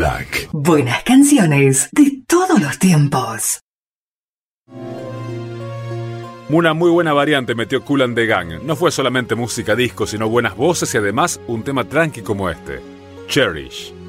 Black. Buenas canciones de todos los tiempos. Una muy buena variante metió Kool and the Gang. No fue solamente música disco, sino buenas voces y además un tema tranqui como este, Cherish.